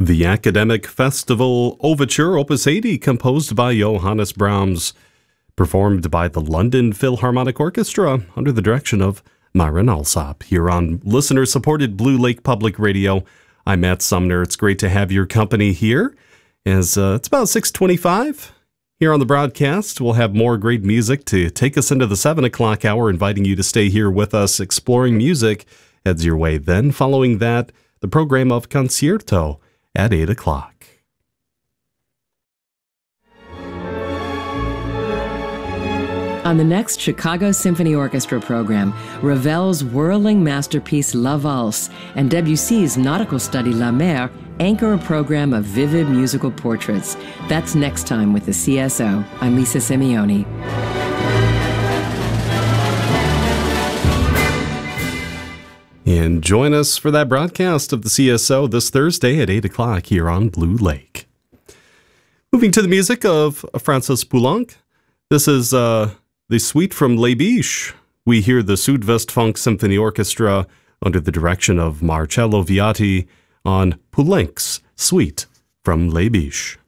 The Academic Festival Overture, Opus 80, composed by Johannes Brahms, performed by the London Philharmonic Orchestra under the direction of Myron Alsop, here on listener-supported Blue Lake Public Radio. I'm Matt Sumner. It's great to have your company here. As it's about 6:25 here on the broadcast. We'll have more great music to take us into the 7 o'clock hour, inviting you to stay here with us, exploring music heads your way. Then, following that, the program of Concerto at 8 o'clock. On the next Chicago Symphony Orchestra program, Ravel's whirling masterpiece La Valse and Debussy's nautical study La Mer anchor a program of vivid musical portraits. That's next time with the CSO. I'm Lisa Simeoni. And join us for that broadcast of the CSO this Thursday at 8 o'clock here on Blue Lake. Moving to the music of Francis Poulenc. This is the suite from Les Biches. We hear the Südwestfunk Symphony Orchestra under the direction of Marcello Viatti on Poulenc's suite from Les Biches.